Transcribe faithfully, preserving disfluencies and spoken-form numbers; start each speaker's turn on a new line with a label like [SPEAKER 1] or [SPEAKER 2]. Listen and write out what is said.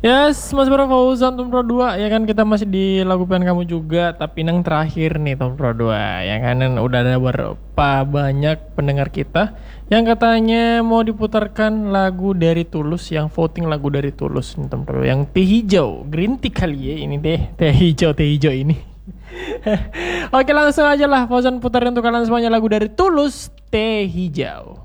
[SPEAKER 1] Yes, Mas Bro Fauzan Tom Pro dua ya kan, kita masih di lagu pilihan kamu juga, tapi yang terakhir nih Tom Pro dua ya kan, udah ada berapa banyak pendengar kita yang katanya mau diputarkan lagu dari Tulus, yang voting lagu dari Tulus nih Tom Pro, yang teh hijau, green tea kali ya ini deh, teh hijau teh hijau ini. Oke, langsung aja lah Fauzan putarin untuk kalian semuanya lagu dari Tulus, Teh Hijau.